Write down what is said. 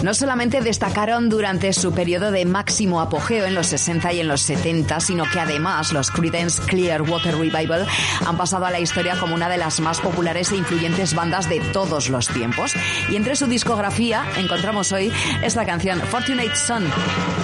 No solamente destacaron durante su periodo de máximo apogeo en los 60 y en los 70, sino que además los Creedence Clearwater Revival han pasado a la historia como una de las más populares e influyentes bandas de todos los tiempos. Y entre su discografía encontramos hoy esta canción, Fortunate Son.